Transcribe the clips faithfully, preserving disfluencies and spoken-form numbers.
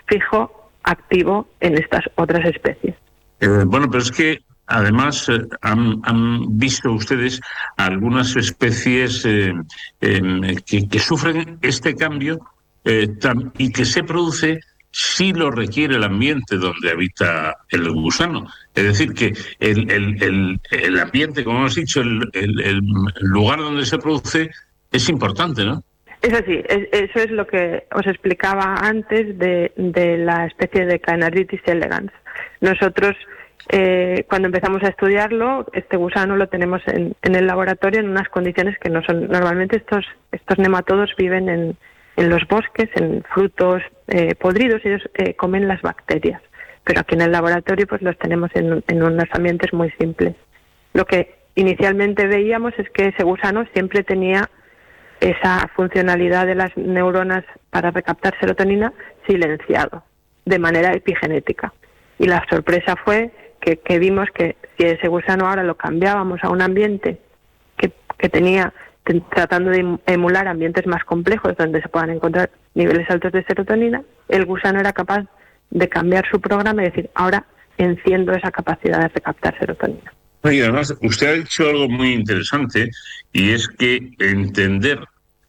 fijo activo en estas otras especies. Eh, bueno, pero es que además eh, han, han visto ustedes algunas especies eh, eh, que, que sufren este cambio eh, tam, y que se produce si lo requiere el ambiente donde habita el gusano. Es decir, que el, el, el, el ambiente, como hemos dicho, el, el, el lugar donde se produce es importante, ¿no? Es así, es, eso es lo que os explicaba antes de, de la especie de Caenaridis elegans. Nosotros, eh, cuando empezamos a estudiarlo, este gusano lo tenemos en, en el laboratorio en unas condiciones que no son... Normalmente estos, estos nematodos viven en, en los bosques, en frutos eh, podridos, y ellos eh, comen las bacterias. Pero aquí en el laboratorio pues los tenemos en, en unos ambientes muy simples. Lo que inicialmente veíamos es que ese gusano siempre tenía esa funcionalidad de las neuronas para recaptar serotonina silenciado, de manera epigenética. Y la sorpresa fue que, que vimos que si ese gusano ahora lo cambiábamos a un ambiente que, que tenía, tratando de emular ambientes más complejos donde se puedan encontrar niveles altos de serotonina, el gusano era capaz de cambiar su programa y decir, ahora enciendo esa capacidad de recaptar serotonina. Y además, usted ha dicho algo muy interesante, y es que entender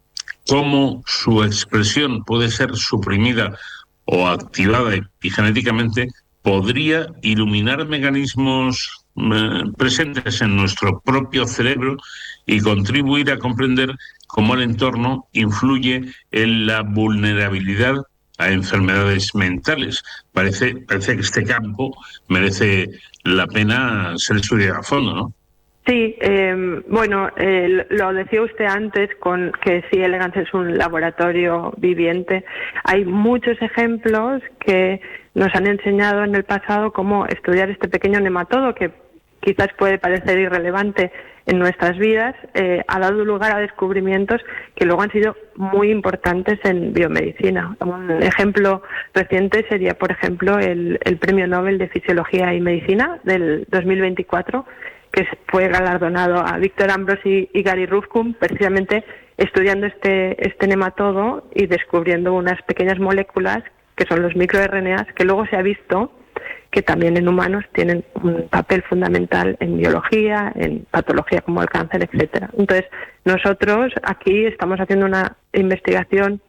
cómo su expresión puede ser suprimida o activada epigenéticamente podría iluminar mecanismos eh, presentes en nuestro propio cerebro y contribuir a comprender cómo el entorno influye en la vulnerabilidad a enfermedades mentales. Parece, parece que este campo merece la pena ser estudiado a fondo, ¿no? Sí, eh, bueno, eh, lo decía usted antes, con que sí, Elegans es un laboratorio viviente. Hay muchos ejemplos que nos han enseñado en el pasado cómo estudiar este pequeño nematodo, que quizás puede parecer irrelevante en nuestras vidas, eh, ha dado lugar a descubrimientos que luego han sido muy importantes en biomedicina. Un ejemplo reciente sería, por ejemplo, el, el Premio Nobel de Fisiología y Medicina del dos mil veinticuatro, que fue galardonado a Victor Ambrosi y Gary Ruvkun, precisamente estudiando este, este nematodo y descubriendo unas pequeñas moléculas que son los microRNAs, que luego se ha visto que también en humanos tienen un papel fundamental en biología, en patología como el cáncer, etcétera. Entonces, nosotros aquí estamos haciendo una investigación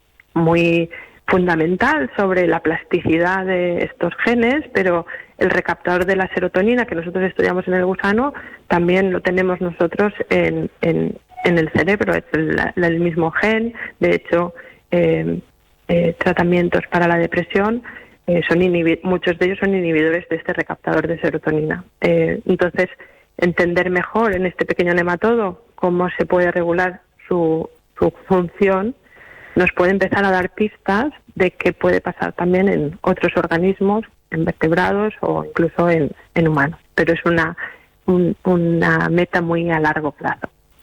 muy fundamental sobre la plasticidad de estos genes, pero el recaptador de la serotonina que nosotros estudiamos en el gusano también lo tenemos nosotros en, en, en el cerebro, es el, el mismo gen. De hecho, eh, eh, tratamientos para la depresión, eh, son inhibi- muchos de ellos son inhibidores de este recaptador de serotonina. Eh, entonces, entender mejor en este pequeño nematodo cómo se puede regular su, su función nos puede empezar a dar pistas de qué puede pasar también en otros organismos, en vertebrados o incluso en, en humanos. Pero es una, un, una meta muy a largo plazo.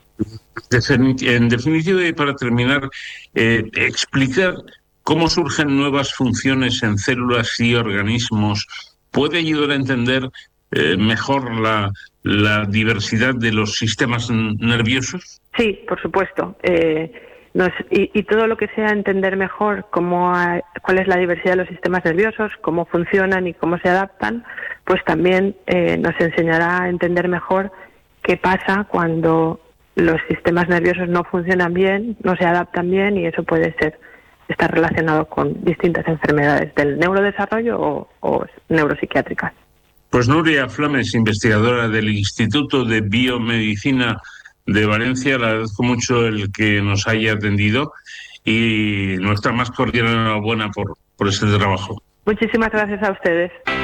En definitiva, y para terminar, eh, explicar cómo surgen nuevas funciones en células y organismos puede ayudar a entender eh, mejor la, la diversidad de los sistemas nerviosos. Sí, por supuesto. Eh, Nos, y, y todo lo que sea entender mejor cómo hay, cuál es la diversidad de los sistemas nerviosos, cómo funcionan y cómo se adaptan, pues también eh, nos enseñará a entender mejor qué pasa cuando los sistemas nerviosos no funcionan bien, no se adaptan bien, y eso puede ser estar relacionado con distintas enfermedades del neurodesarrollo o, o neuropsiquiátricas. Pues Nuria Flames, investigadora del Instituto de Biomedicina de Valencia, le agradezco mucho el que nos haya atendido y nuestra más cordial enhorabuena por, por este trabajo. Muchísimas gracias a ustedes.